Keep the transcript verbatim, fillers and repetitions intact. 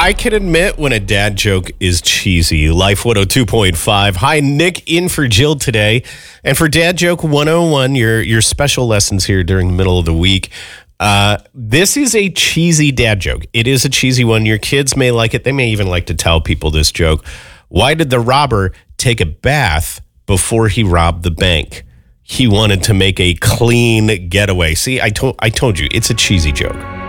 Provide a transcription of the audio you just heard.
I can admit when a dad joke is cheesy. Life one oh two point five. Hi, Nick in for Jill today. And for Dad Joke one oh one, your, your special lessons here during the middle of the week. Uh, this is a cheesy dad joke. It is a cheesy one. Your kids may like it. They may even like to tell people this joke. Why did the robber take a bath before he robbed the bank? He wanted to make a clean getaway. See, I told I told you, it's a cheesy joke.